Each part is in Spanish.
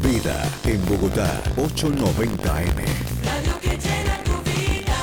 Vida en Bogotá, 890M. Radio que llena tu vida.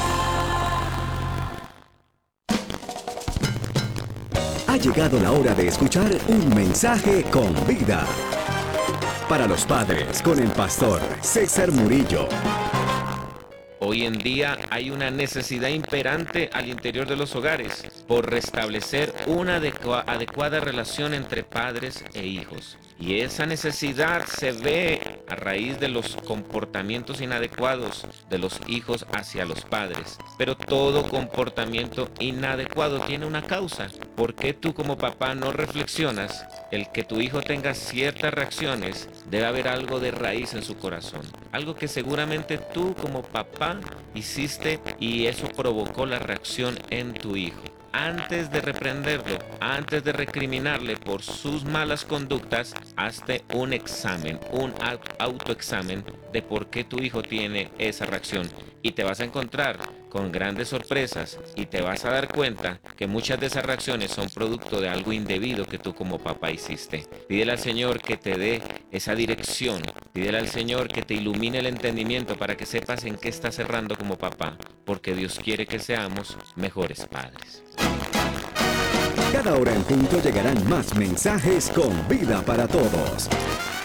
Ha llegado la hora de escuchar un mensaje con vida. Para los padres, con el pastor César Murillo. Hoy en día hay una necesidad imperante al interior de los hogares por restablecer una adecuada relación entre padres e hijos. Y esa necesidad se ve a raíz de los comportamientos inadecuados de los hijos hacia los padres. Pero todo comportamiento inadecuado tiene una causa. ¿Por qué tú como papá no reflexionas? El que tu hijo tenga ciertas reacciones, debe haber algo de raíz en su corazón. Algo que seguramente tú como papá hiciste y eso provocó la reacción en tu hijo. Antes de reprenderlo, antes de recriminarle por sus malas conductas, hazte un examen, un autoexamen de por qué tu hijo tiene esa reacción. Y te vas a encontrar con grandes sorpresas y te vas a dar cuenta que muchas de esas reacciones son producto de algo indebido que tú como papá hiciste. Pídele al Señor que te dé esa dirección. Pídele al Señor que te ilumine el entendimiento para que sepas en qué estás errando como papá, porque Dios quiere que seamos mejores padres. Cada hora en punto llegarán más mensajes con vida para todos.